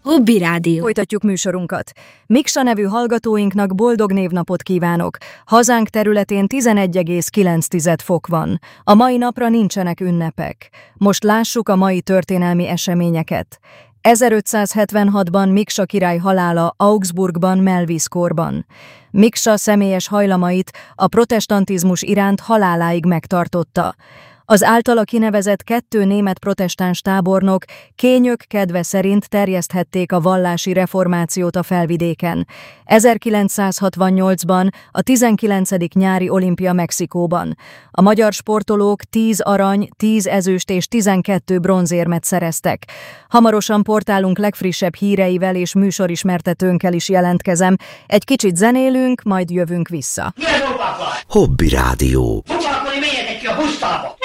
Hobby Rádió. Folytatjuk műsorunkat. Miksa nevű hallgatóinknak boldog névnapot kívánok. Hazánk területén 11,9 fok van. A mai napra nincsenek ünnepek. Most lássuk a mai történelmi eseményeket. 1576-ban Miksa király halála Augsburgban, Melviszkorban. Miksa személyes hajlamait a protestantizmus iránt haláláig megtartotta. Az általa kinevezett 2 német protestáns tábornok kényök kedve szerint terjeszthették a vallási reformációt a felvidéken. 1968-ban a 19. nyári olimpia Mexikóban. A magyar sportolók 10 arany, 10 ezüst és 12 bronzérmet szereztek. Hamarosan portálunk legfrissebb híreivel és műsorismertetőnkkel is jelentkezem. Egy kicsit zenélünk, majd jövünk vissza. Hobby Rádió. Akkor menjetek ki a pusztába!